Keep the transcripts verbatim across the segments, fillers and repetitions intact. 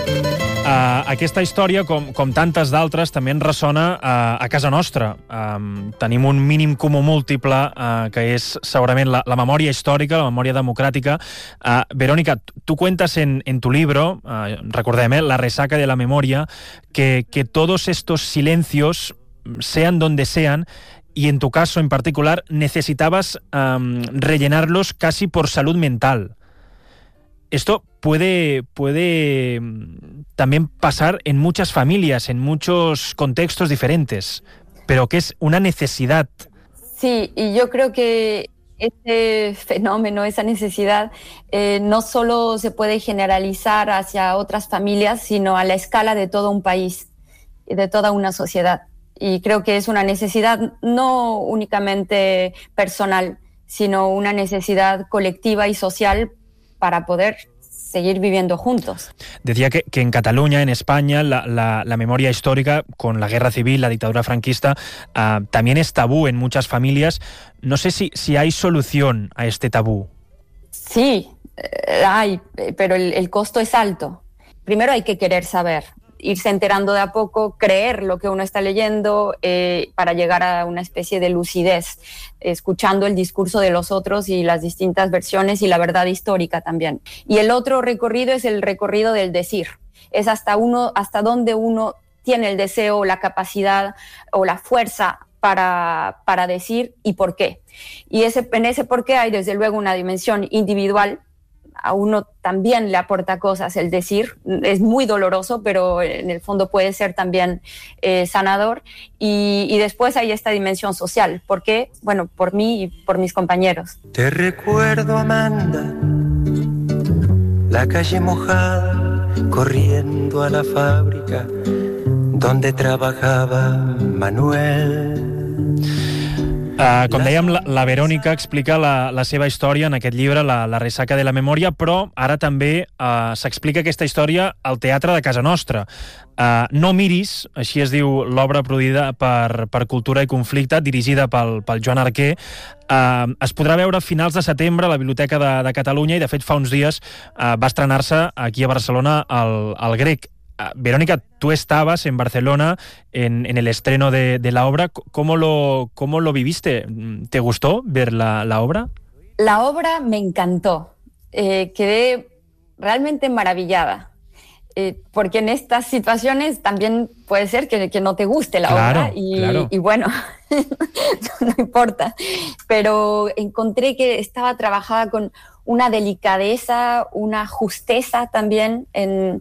Uh, aquesta història, com, com tantes d'altres, també ens ressona uh, a casa nostra. Um, tenim un mínim comú múltiple, uh, que és segurament la, la memòria històrica, la memòria democràtica. Uh, Verónica, tú cuentas en, en tu libro, uh, recordem, eh, La resaca de la memoria, que, que todos estos silencios, sean donde sean, y en tu caso en particular, necesitabas um, rellenarlos casi por salud mental. Esto puede, puede también pasar en muchas familias, en muchos contextos diferentes, pero que es una necesidad. Sí, y yo creo que este fenómeno, esa necesidad, eh, no solo se puede generalizar hacia otras familias, sino a la escala de todo un país y de toda una sociedad. Y creo que es una necesidad no únicamente personal, sino una necesidad colectiva y social para poder seguir viviendo juntos. Decía que, que en Cataluña, en España, la, la, la memoria histórica, con la guerra civil, la dictadura franquista, uh, también es tabú en muchas familias. No sé si, si hay solución a este tabú. Sí, eh, hay, pero el, el costo es alto. Primero hay que querer saber, irse enterando de a poco, creer lo que uno está leyendo eh, para llegar a una especie de lucidez, escuchando el discurso de los otros y las distintas versiones y la verdad histórica también. Y el otro recorrido es el recorrido del decir. Es hasta uno, hasta donde uno tiene el deseo, la capacidad o la fuerza para, para decir y por qué. Y ese, en ese por qué hay desde luego una dimensión individual. A uno también le aporta cosas el decir, es muy doloroso, pero en el fondo puede ser también eh, sanador. Y, y después hay esta dimensión social. ¿Por qué? Bueno, por mí y por mis compañeros. Te recuerdo, Amanda, la calle mojada, corriendo a la fábrica donde trabajaba Manuel. Uh, com dèiem, la, la Verònica explica la, la seva història en aquest llibre, la, la resaca de la memòria, però ara també uh, s'explica aquesta història al teatre de casa nostra. Uh, No miris, així es diu l'obra produïda per, per Cultura i Conflicte, dirigida pel, pel Joan Arquer. Uh, es podrà veure a finals de setembre a la Biblioteca de, de Catalunya i, de fet, fa uns dies uh, va estrenar-se aquí a Barcelona al, al Grec. Uh, Verónica, tú estabas en Barcelona en, en el estreno de, de la obra. ¿Cómo lo, cómo lo viviste? ¿Te gustó ver la, la obra? La obra me encantó. Eh, quedé realmente maravillada. Eh, porque en estas situaciones también puede ser que, que no te guste la claro, obra. Y, claro. y bueno, no importa. Pero encontré que estaba trabajada con una delicadeza, una justeza también en,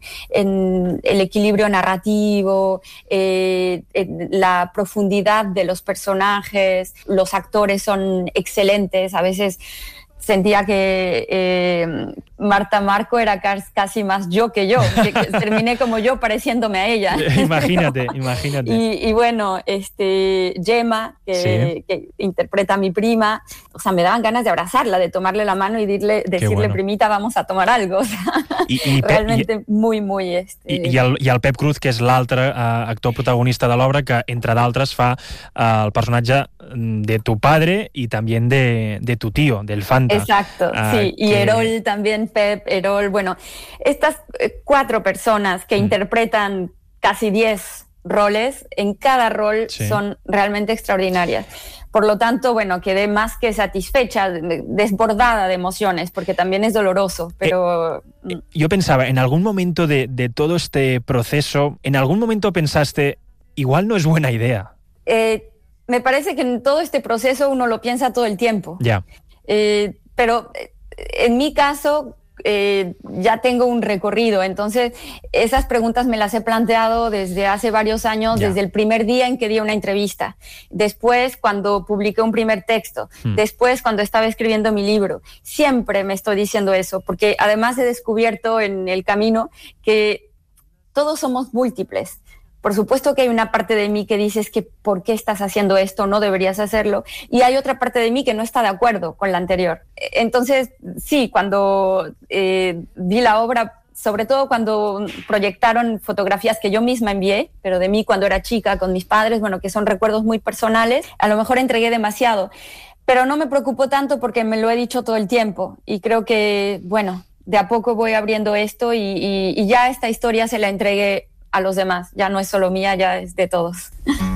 en el equilibrio narrativo, eh, en la profundidad de los personajes. Los actores son excelentes. A veces sentía que eh, Marta Marco era casi más yo que yo, que, que terminé como yo pareciéndome a ella. Imagínate, imagínate. Y, y bueno, este, Gemma, que, sí. que interpreta a mi prima, o sea, me daban ganas de abrazarla, de tomarle la mano y dirle, decirle, bueno. primita, vamos a tomar algo. O sea, I, i realmente i, muy, muy... Este... I, i, el, I el Pep Cruz, que és l'altre uh, actor protagonista de l'obra, que, entre d'altres, fa uh, el personatge de tu padre y también de, de tu tío, del Fanta. Exacto, uh, sí. Y que... Erol también, Pep, Erol, bueno, estas cuatro personas que mm. interpretan casi diez roles, en cada rol sí. son realmente extraordinarias. Por lo tanto, bueno, quedé más que satisfecha, desbordada de emociones, porque también es doloroso, pero... Eh, yo pensaba, en algún momento de, de todo este proceso, ¿en algún momento pensaste, igual no es buena idea? Eh, me parece que en todo este proceso uno lo piensa todo el tiempo. Ya. Eh, pero en mi caso... Eh, ya tengo un recorrido, entonces esas preguntas me las he planteado desde hace varios años, yeah. desde el primer día en que di una entrevista, después cuando publiqué un primer texto, hmm. después cuando estaba escribiendo mi libro. Siempre me estoy diciendo eso, porque además he descubierto en el camino que todos somos múltiples. Por supuesto que hay una parte de mí que dice es que ¿por qué estás haciendo esto? No deberías hacerlo. Y hay otra parte de mí que no está de acuerdo con la anterior. Entonces, sí, cuando eh, vi la obra, sobre todo cuando proyectaron fotografías que yo misma envié, pero de mí cuando era chica con mis padres, bueno, que son recuerdos muy personales, a lo mejor entregué demasiado. Pero no me preocupó tanto porque me lo he dicho todo el tiempo. Y creo que, bueno... de a poco voy abriendo esto y, y, y ya esta historia se la entregué a los demás. Ya no es solo mía, ya es de todos.